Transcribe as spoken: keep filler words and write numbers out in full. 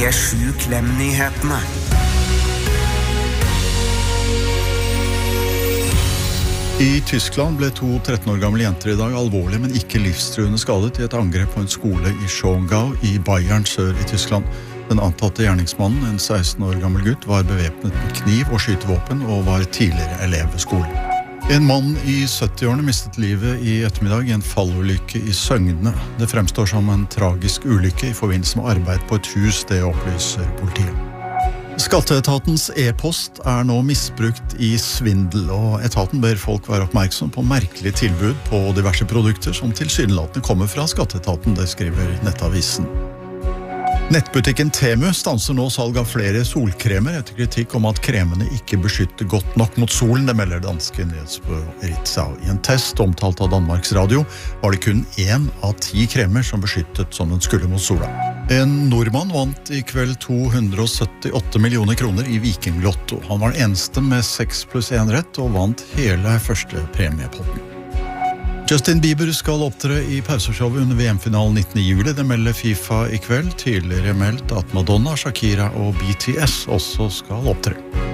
P sju Klem-nyhetene. I Tyskland ble to tretten år gamle jenter i dag alvorlig, men ikke livstruende skadet i et angrep på en skole i Schongau i Bayern sør i Tyskland. Den antatte gjerningsmannen, en seksten år gammel gutt, var bevæpnet med kniv og skytevåpen og var tidligere elev ved skolen. En mann i sytti-årene mistet livet i ettermiddag i en fallulykke i Søgne. Det fremstår som en tragisk ulykke i forbindelse med arbeid på et hus, det opplyser politiet. Skatteetatens e-post er nå misbrukt i svindel, og etaten ber folk være oppmerksom på merkelige tilbud på diverse produkter som tilsynelatende kommer fra skatteetaten, det skriver Nettavisen. Nettbutikken Temu stanser nå salg av flere solkremer etter kritikk om at kremene ikke beskytter godt nok mot solen, det melder danske nyhetsbyrå Ritzau. I en test omtalt av Danmarks Radio var det kun én av ti kremer som beskyttet som den skulle mot sola. En nordmann vant i kveld to hundre syttiåtte millioner kroner i Viking Lotto. Han var den eneste med seks pluss én rett og vant hele første premiepotten. Justin Bieber skal opptre i pauseshowet under V M-finalen nittende juli. Det melder FIFA i kveld. Tidligere meldt at Madonna, Shakira og B T S også skal opptre.